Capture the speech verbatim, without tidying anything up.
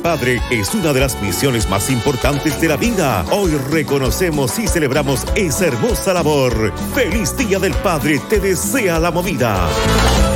padre es una de las misiones más importantes de la vida. Hoy reconocemos y celebramos esa hermosa labor. ¡Feliz Día del Padre! Te desea La Movida.